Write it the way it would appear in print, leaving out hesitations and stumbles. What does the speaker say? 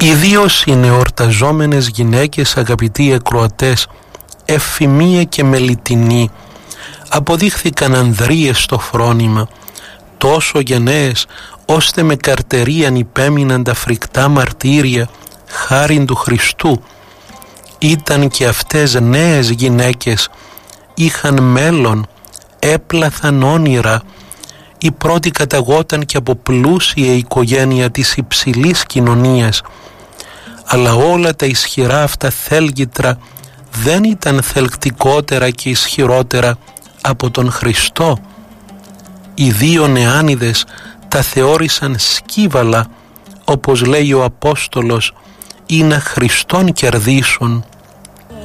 Ιδίως οι νεορταζόμενες γυναίκες, αγαπητοί ακροατές, Ευφημία και Μελιτινή, αποδείχθηκαν ανδρείες στο φρόνημα, τόσο γενναίες ώστε με καρτερίαν υπέμειναν τα φρικτά μαρτύρια χάριν του Χριστού. Ήταν και αυτές νέες γυναίκες, είχαν μέλλον, έπλαθαν όνειρα. Η πρώτη καταγόταν και από πλούσια οικογένεια της υψηλής κοινωνίας, αλλά όλα τα ισχυρά αυτά θέλγητρα δεν ήταν θελκτικότερα και ισχυρότερα από τον Χριστό. Οι δύο νεάνιδες τα θεώρησαν σκύβαλα, όπως λέει ο Απόστολος, ή να Χριστόν κερδίσουν